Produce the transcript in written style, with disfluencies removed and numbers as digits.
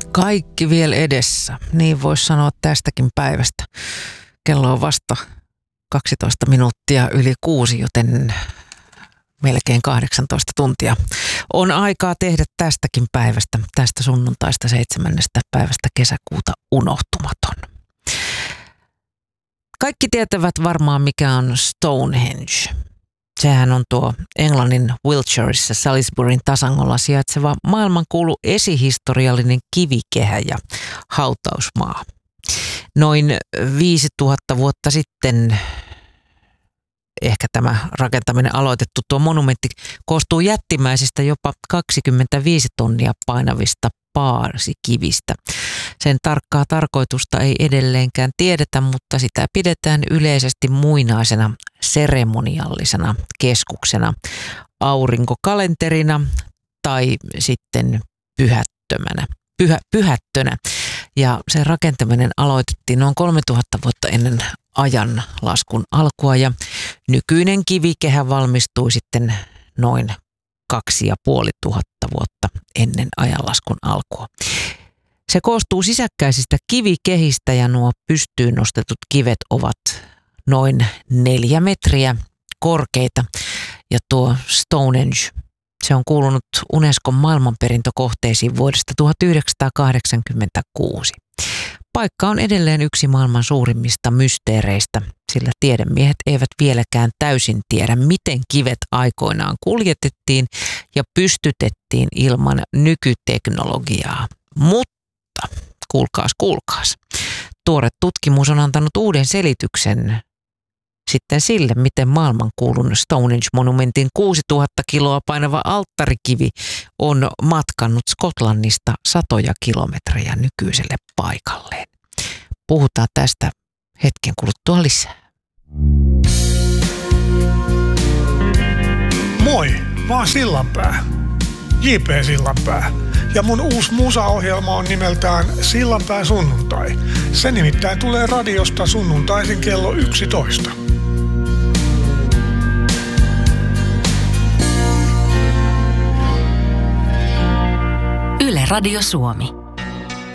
Kaikki vielä edessä, niin voisi sanoa tästäkin päivästä. Kello on vasta 12 minuuttia yli 6, joten melkein 18 tuntia on aikaa tehdä tästäkin päivästä, tästä sunnuntaista 7. päivästä kesäkuuta unohtumaton. Kaikki tietävät varmaan, mikä on Stonehenge. Sehän on tuo Englannin Wiltshireissa Salisburyn tasangolla sijaitseva maailmankuulu esihistoriallinen kivikehä ja hautausmaa. Noin 5000 vuotta sitten ehkä tämä rakentaminen aloitettu. Tuo monumentti koostuu jättimäisistä jopa 25 tonnia painavista paarsikivistä. Sen tarkkaa tarkoitusta ei edelleenkään tiedetä, mutta sitä pidetään yleisesti muinaisena seremoniallisena keskuksena, aurinkokalenterina tai sitten pyhättönä. Ja sen rakentaminen aloitettiin noin 3000 vuotta ennen ajanlaskun alkua ja nykyinen kivikehä valmistui sitten noin 2500 vuotta ennen ajanlaskun alkua. Se koostuu sisäkkäisistä kivikehistä ja nuo pystyyn nostetut kivet ovat noin 4 metriä korkeita. Ja tuo Stonehenge, se on kuulunut Unescon maailmanperintökohteisiin vuodesta 1986. Paikka on edelleen yksi maailman suurimmista mysteereistä, sillä tiedemiehet eivät vieläkään täysin tiedä, miten kivet aikoinaan kuljetettiin ja pystytettiin ilman nykyteknologiaa. Mutta kuulkaas. Tuore tutkimus on antanut uuden selityksen sitten sille, miten maailmankuulun Stonehenge-monumentin 6000 kiloa painava alttarikivi on matkannut Skotlannista satoja kilometrejä nykyiselle paikalleen. Puhutaan tästä hetken kuluttua lisää. Moi, mä oon Sillanpää. J.P. Sillanpää. Ja mun uusi musaohjelma on nimeltään Sillanpää sunnuntai. Se nimittäin tulee radiosta sunnuntaisin kello 11. Yle Radio Suomi.